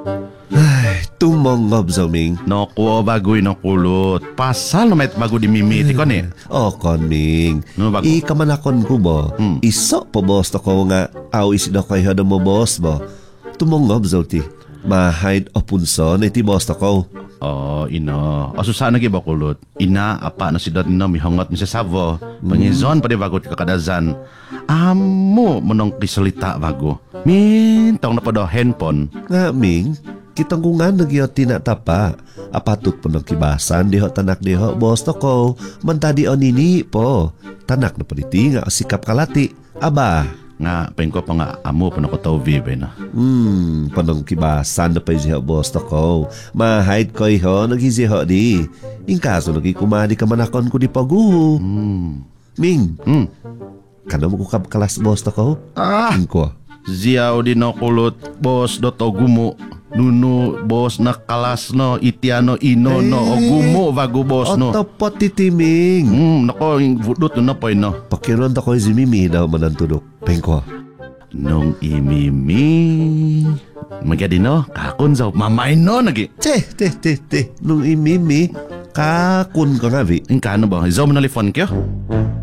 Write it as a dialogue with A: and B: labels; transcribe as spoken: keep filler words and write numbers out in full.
A: Ay, tumongob Zoming.
B: Naku, bagoy na kulot. Pasal na may bago di mimiti ko ni.
A: O koning.
B: Ano bago?
A: Ikamanakon ko ba?
B: Hmm.
A: Iso po boss to ko nga awis na kayo na mo boss ba? Tumongob Zoti. Mahide o punso na iti boss to ko.
B: Oh, ina. Aso sana giba kulot. Ina, apa na si dot na mihangot mi sa savo. Pangizon pa di bago ti kakadazan. Amo mo nang kisalita bago. Mintong na pa daw handphone.
A: Nga Ming, kitang ko nga nagyo tinatapa. Apatot po ng kibasan, diho tanak diho boss to ko. Mantadi o nini po. Tanak na paliti nga sikap kalati. Aba.
B: Nga, pengko pa nga amo pa na ko tao vive na.
A: Hmm, panong kibasan na pa yung boss to ko. Mahide ko iho, nagiziho di. In kaso nagi kumadi ka manakon ko di pagu.
B: Hmm.
A: Ming,
B: Hmm.
A: kano mo ko kalas boss to ko?
B: Ah!
A: Ming ko.
B: Ziyaw di no kulot, boss do to gumo. Nuno, boss na kalas no, itiano ino no, o gumo bago boss no.
A: Otopot titiming.
B: Hmm, nako, yung vudot no na po no.
A: Pakiron ako yung zimimi daw manantudok. Pengko.
B: Nung imimi. Magadi no, kakon zaw, mamay no, nagi.
A: Te, te, te, te. Nung imimi, kakun ko nga vi.
B: Ang kano ba, zaw mo na lifon kyo?